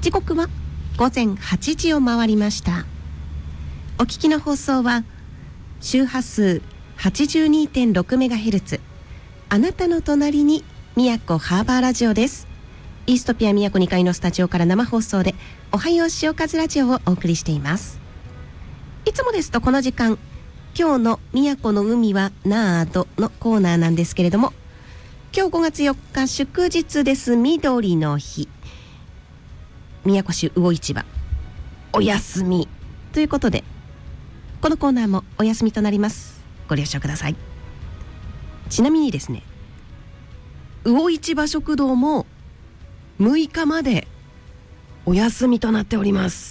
時刻は午前8時を回りました。お聞きの放送は周波数 82.6MHz あなたの隣に宮古ハーバーラジオです。イーストピア宮古2階のスタジオから生放送でおはよう潮風ラジオをお送りしています。いつもですとこの時間、今日の宮古の海はナードのコーナーなんですけれども、今日5月4日祝日です。緑の日、宮古市魚市場お休みということで、このコーナーもお休みとなります。ご了承ください。ちなみにですね、魚市場食堂も6日までお休みとなっております。